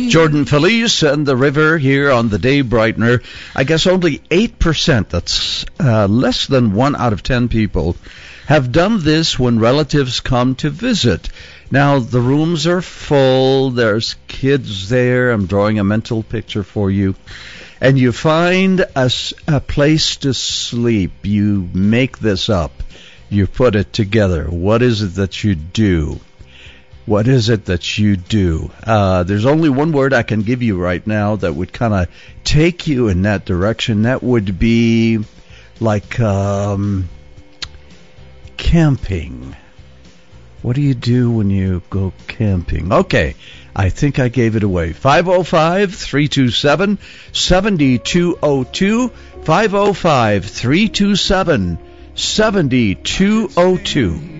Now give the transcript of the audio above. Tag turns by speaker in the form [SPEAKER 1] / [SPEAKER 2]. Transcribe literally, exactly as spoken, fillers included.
[SPEAKER 1] Jordan Felice and the River here on the Day Brightener. I guess only eight percent, that's uh, less than one out of ten people, have done this when relatives come to visit. Now, the rooms are full. There's kids there. I'm drawing a mental picture for you. And you find a, a place to sleep. You make this up. You put it together. What is it that you do? What is it that you do? Uh, there's only one word I can give you right now that would kind of take you in that direction. That would be like um, camping. What do you do when you go camping? Okay, I think I gave it away. five oh five, three two seven, seven two oh two, five oh five, three two seven, seven two oh two.